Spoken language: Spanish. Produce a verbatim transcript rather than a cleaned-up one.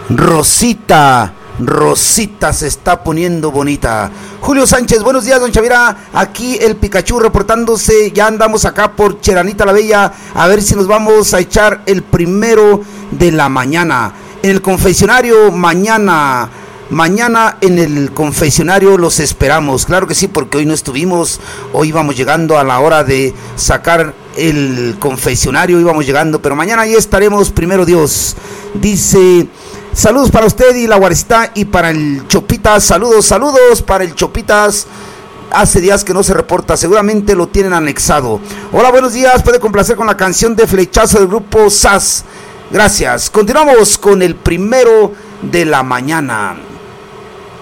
Rosita, Rosita se está poniendo bonita. Julio Sánchez, buenos días, don Chavira. Aquí el Pikachu reportándose. Ya andamos acá por Cheranita la Bella. A ver si nos vamos a echar el primero de la mañana. En el confesionario, mañana. Mañana en el confesionario los esperamos. Claro que sí, porque hoy no estuvimos. Hoy íbamos llegando a la hora de sacar el confesionario. Íbamos llegando, pero mañana ahí estaremos, primero Dios. Dice... Saludos para usted y la Guarecita y para el Chopitas. Saludos, saludos para el Chopitas. Hace días que no se reporta, seguramente lo tienen anexado. Hola, buenos días. Puede complacer con la canción de Flechazo del grupo S A S. Gracias. Continuamos con el primero de la mañana.